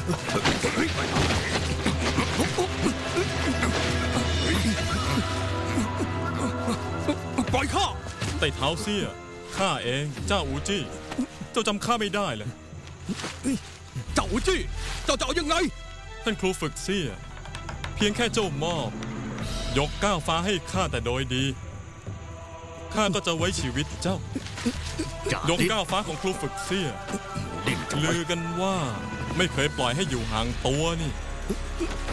ปล่อยข้าไต่เท้าเสี้ยข้าเองเจ้าอูจี้เจ้าจำข้าไม่ได้เลยเจ้าอูจี้เจ้าจะเอายังไงท่านครูฝึกเสี้ยเพียงแค่เจ้ามอบยกก้าวฟ้าให้ข้าแต่โดยดีข้าก็จะไว้ชีวิตเจ้ายกก้าวฟ้าของครูฝึกเสี้ยลือกันว่าไม่เคยปล่อยให้อยู่ห่างตัวนี่